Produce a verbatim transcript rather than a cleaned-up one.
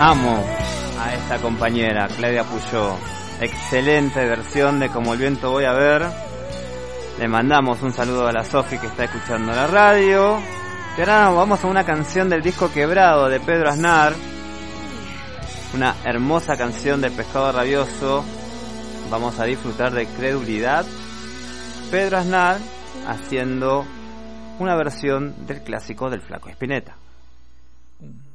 Amo a esta compañera, Claudia Puyó. Excelente versión de Como el viento voy a ver. Le mandamos un saludo a la Sofi que está escuchando la radio. Y ahora vamos a una canción del disco Quebrado de Pedro Aznar. Una hermosa canción del Pescado Rabioso. Vamos a disfrutar de Credulidad. Pedro Aznar haciendo una versión del clásico del Flaco Spinetta.